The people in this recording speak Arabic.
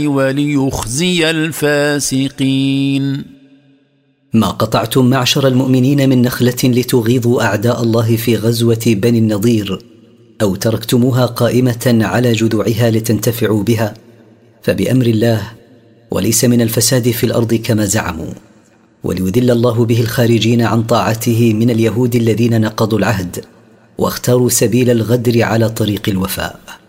وليخزي الفاسقين. ما قطعتم معشر المؤمنين من نخلة لتغيظوا أعداء الله في غزوة بني النضير، أو تركتموها قائمة على جذوعها لتنتفعوا بها، فبأمر الله وليس من الفساد في الأرض كما زعموا، وليذل الله به الخارجين عن طاعته من اليهود الذين نقضوا العهد واختاروا سبيل الغدر على طريق الوفاء.